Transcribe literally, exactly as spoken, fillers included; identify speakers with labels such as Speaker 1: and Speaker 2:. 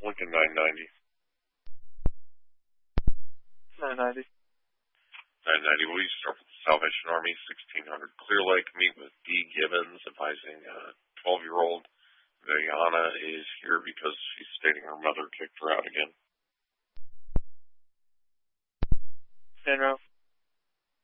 Speaker 1: Lincoln nine ninety.
Speaker 2: nine ninety.
Speaker 1: nine ninety. Will you start with the Salvation Army, sixteen hundred Clear Lake? Meet with Dee Gibbons, advising a twelve-year-old. Vayana is here because she's stating her mother kicked her out again.
Speaker 2: En route.